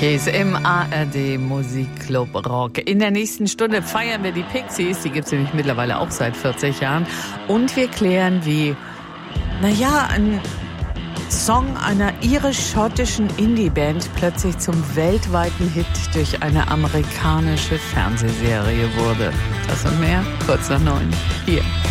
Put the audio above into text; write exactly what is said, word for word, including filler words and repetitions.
Monkeys im A R D Musikclub Rock. In der nächsten Stunde feiern wir die Pixies, die gibt es nämlich mittlerweile auch seit vierzig Jahren. Und wir klären, wie, naja, ein Song einer irisch-schottischen Indie-Band plötzlich zum weltweiten Hit durch eine amerikanische Fernsehserie wurde. Das und mehr, kurz nach neun, hier